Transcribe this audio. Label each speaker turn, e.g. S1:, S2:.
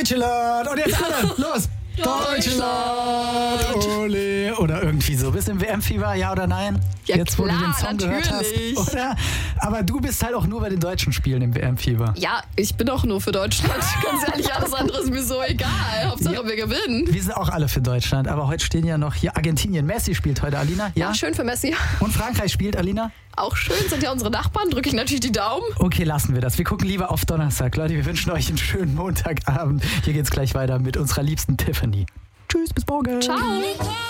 S1: Deutschland! Und jetzt alle, los! Deutschland! Ole! Oder irgendwie so. Bist du im WM-Fieber, ja oder nein?
S2: Ja,
S1: jetzt, wo du den Song gehört hast. Oder? Aber du bist halt auch nur bei den deutschen Spielen im WM-Fieber.
S2: Ja, ich bin auch nur für Deutschland. Ganz ehrlich, alles andere ist mir so egal. Hauptsache wir gewinnen.
S1: Wir sind auch alle für Deutschland. Aber heute stehen ja noch hier Argentinien. Messi spielt heute, Alina.
S2: Ja, schön für Messi.
S1: Und Frankreich spielt, Alina.
S2: Auch schön, sind ja unsere Nachbarn. Drücke ich natürlich die Daumen.
S1: Okay, lassen wir das. Wir gucken lieber auf Donnerstag. Leute, wir wünschen euch einen schönen Montagabend. Hier geht's gleich weiter mit unserer liebsten Tiffany. Tschüss, bis morgen.
S2: Ciao.